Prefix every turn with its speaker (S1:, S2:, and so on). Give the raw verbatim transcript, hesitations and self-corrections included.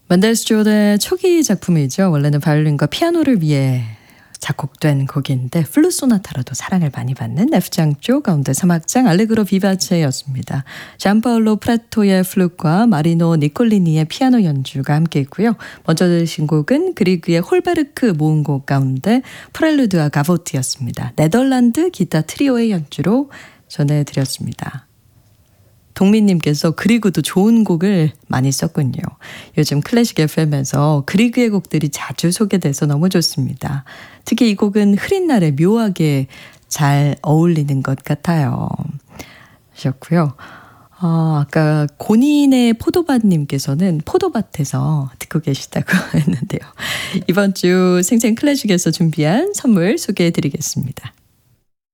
S1: 맨델스존의 초기 작품이죠. 원래는 바이올린과 피아노를 위해 작곡된 곡인데 플룻 소나타로도 사랑을 많이 받는 F장조 가운데 삼 악장 알레그로 비바체였습니다. 잔파올로 프레토의 플룻과 마리노 니콜리니의 피아노 연주가 함께 있고요. 먼저 들으신 곡은 그리그의 홀베르크 모음곡 가운데 프렐루드와 가보트였습니다. 네덜란드 기타 트리오의 연주로 전해드렸습니다. 동민님께서 그리그도 좋은 곡을 많이 썼군요. 요즘 클래식 에프엠에서 그리그의 곡들이 자주 소개돼서 너무 좋습니다. 특히 이 곡은 흐린 날에 묘하게 잘 어울리는 것 같아요. 하셨고요. 어, 아까 고닌의 포도밭님께서는 포도밭에서 듣고 계시다고 했는데요. 이번 주 생생 클래식에서 준비한 선물 소개해드리겠습니다.